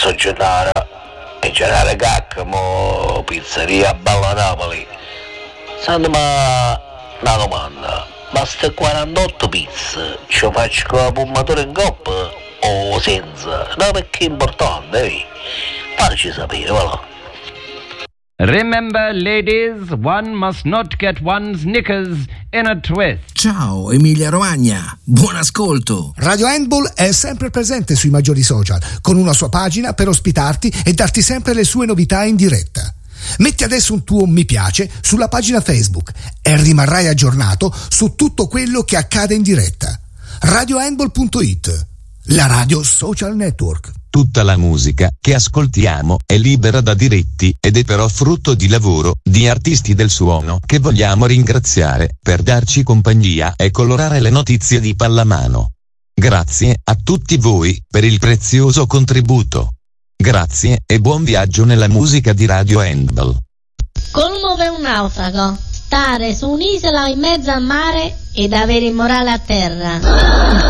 Gennaro, in generale Caccamo, pizzeria Balla Napoli. Senti, ma una domanda, ma ste 48 pizze ci faccio con la pommatore in coppa o senza? No, perché è importante, Facci sapere, va là. Remember, ladies, one must not get one's knickers in a twist. Ciao, Emilia Romagna. Buon ascolto. Radio Handball è sempre presente sui maggiori social, con una sua pagina per ospitarti e darti sempre le sue novità in diretta. Metti adesso un tuo mi piace sulla pagina Facebook e rimarrai aggiornato su tutto quello che accade in diretta. RadioHandball.it, la radio social network. Tutta la musica che ascoltiamo è libera da diritti ed è però frutto di lavoro di artisti del suono che vogliamo ringraziare per darci compagnia e colorare le notizie di pallamano. Grazie a tutti voi per il prezioso contributo. Grazie e buon viaggio nella musica di Radio Handball. Colmo per un naufrago: stare su un'isola in mezzo al mare ed avere il morale a terra.